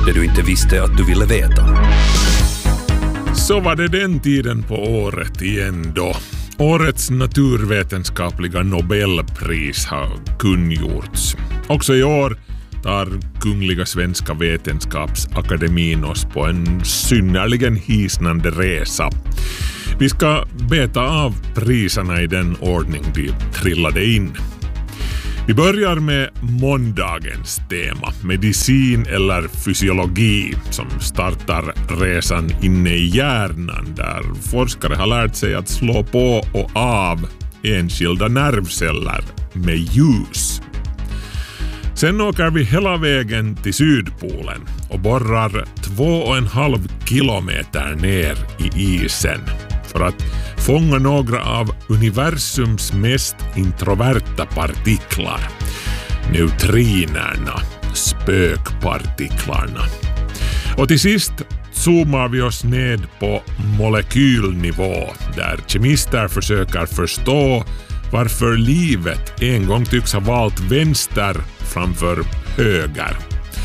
Det du inte visste att du ville veta. Så var det den tiden på året igen då. Årets naturvetenskapliga Nobelpris har kungjorts. Också i år tar Kungliga Svenska Vetenskapsakademin oss på en synnerligen hisnande resa. Vi ska beta av priserna i den ordning de trillade in. Vi börjar med måndagens tema, medicin eller fysiologi, som startar resan inne i hjärnan där forskare har lärt sig att slå på och av enskilda nervceller med ljus. Sen åker vi hela vägen till Sydpolen och borrar 2,5 kilometer ner i isen för att fånga några av universums mest introverta partiklar, neutrinerna, spökpartiklarna. Och till sist zoomar vi oss ned på molekylnivå där kemister försöker förstå varför livet en gång tycks ha valt vänster framför höger.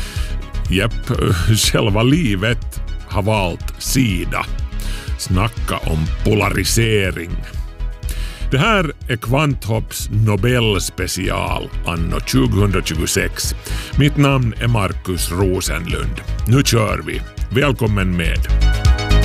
Själva livet har valt sida. Snacka om polarisering. Det här är Kvanthopps Nobelspecial anno 2026. Mitt namn är Markus Rosenlund. Nu kör vi. Välkommen med!